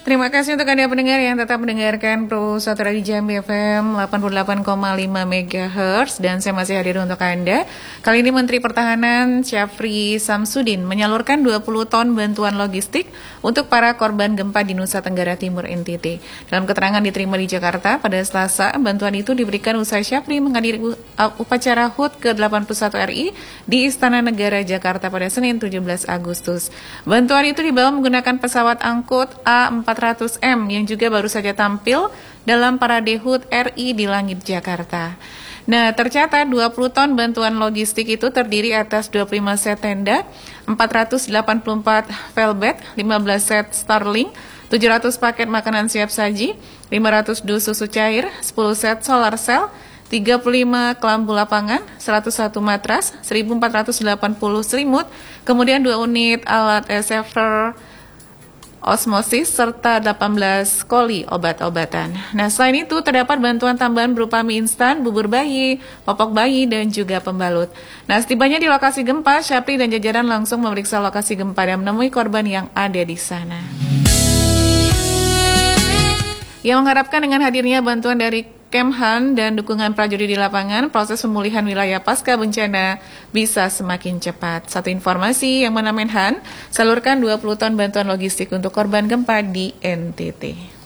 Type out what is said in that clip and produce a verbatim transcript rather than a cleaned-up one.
Terima kasih untuk Anda pendengar yang tetap mendengarkan Pro satu Radio Jambi F M delapan puluh delapan koma lima megahertz dan saya masih hadir untuk Anda. Kali ini Menteri Pertahanan Syafri Samsudin menyalurkan dua puluh ton bantuan logistik untuk para korban gempa di Nusa Tenggara Timur N T T. Dalam keterangan diterima di Jakarta pada Selasa, bantuan itu diberikan usai Syafri menghadiri upacara H U T ke delapan puluh satu R I di Istana Negara Jakarta pada Senin tujuh belas Agustus. Bantuan itu dibawa menggunakan pesawat angkut A empat ratus M yang juga baru saja tampil dalam parade H U T R I di Langit Jakarta. Nah, tercatat dua puluh ton bantuan logistik itu terdiri atas dua puluh lima set tenda, empat ratus delapan puluh empat velbet, lima belas set Starlink, tujuh ratus paket makanan siap saji, lima ratus dus susu cair, sepuluh set solar cell, tiga puluh lima kelambu lapangan, seratus satu matras, seribu empat ratus delapan puluh selimut, kemudian dua unit alat receiver osmosis, serta delapan belas koli obat-obatan. Nah, selain itu terdapat bantuan tambahan berupa mie instan, bubur bayi, popok bayi, dan juga pembalut. Nah, setibanya di lokasi gempa, Syafri dan jajaran langsung memeriksa lokasi gempa dan menemui korban yang ada di sana. Yang mengharapkan dengan hadirnya bantuan dari Kemhan dan dukungan prajurit di lapangan, proses pemulihan wilayah pasca bencana bisa semakin cepat. Satu informasi yang mana Menhan salurkan dua puluh ton bantuan logistik untuk korban gempa di N T T.